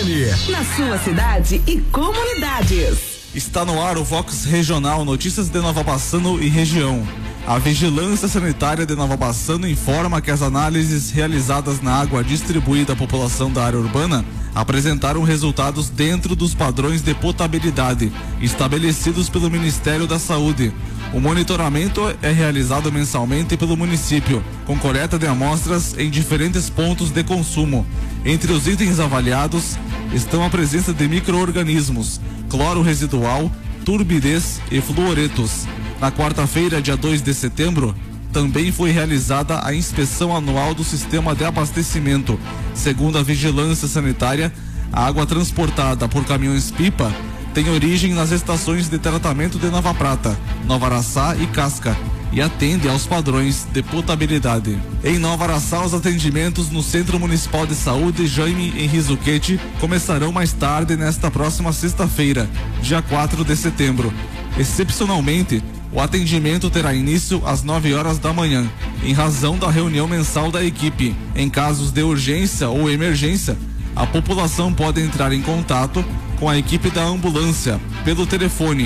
FM, na sua cidade e comunidades. Está no ar o Vox Regional, notícias de Nova Bassano e região. A Vigilância Sanitária de Nova Bassano informa que as análises realizadas na água distribuída à população da área urbana apresentaram resultados dentro dos padrões de potabilidade estabelecidos pelo Ministério da Saúde. O monitoramento é realizado mensalmente pelo município, com coleta de amostras em diferentes pontos de consumo. Entre os itens avaliados estão a presença de micro-organismos, cloro residual, turbidez e fluoretos. Na quarta-feira, dia 2 de setembro, também foi realizada a inspeção anual do sistema de abastecimento. Segundo a Vigilância Sanitária, a água transportada por caminhões-pipa tem origem nas estações de tratamento de Nova Prata, Nova Araçá e Casca e atende aos padrões de potabilidade. Em Nova Araçá, os atendimentos no Centro Municipal de Saúde Jaime Henrizuquete começarão mais tarde nesta próxima sexta-feira, dia 4 de setembro. Excepcionalmente, o atendimento terá início às 9 horas da manhã, em razão da reunião mensal da equipe. Em casos de urgência ou emergência, a população pode entrar em contato com a equipe da ambulância pelo telefone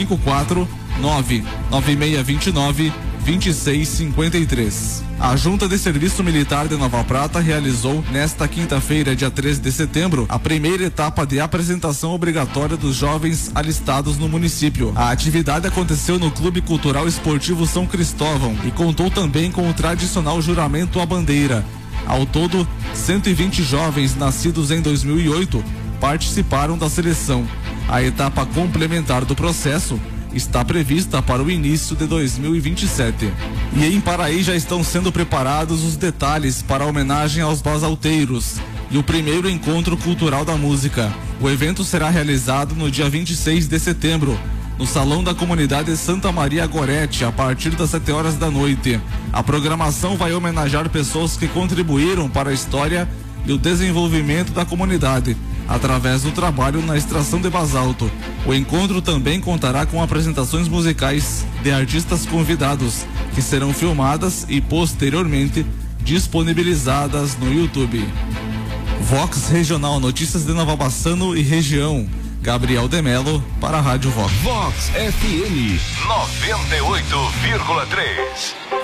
549-9629-2653. A Junta de Serviço Militar de Nova Prata realizou nesta quinta-feira, dia 13 de setembro, a primeira etapa de apresentação obrigatória dos jovens alistados no município. A atividade aconteceu no Clube Cultural Esportivo São Cristóvão e contou também com o tradicional juramento à bandeira. Ao todo, 120 jovens nascidos em 2008 participaram da seleção. A etapa complementar do processo está prevista para o início de 2027. E em Paraí já estão sendo preparados os detalhes para a homenagem aos basalteiros e o primeiro encontro cultural da música. O evento será realizado no dia 26 de setembro, no Salão da Comunidade Santa Maria Gorete, a partir das 7 horas da noite. A programação vai homenagear pessoas que contribuíram para a história e o desenvolvimento da comunidade, através do trabalho na extração de basalto. O encontro também contará com apresentações musicais de artistas convidados, que serão filmadas e posteriormente disponibilizadas no YouTube. Vox Regional, notícias de Nova Bassano e região. Gabriel de Melo para a Rádio Vox. Vox FM 98,3.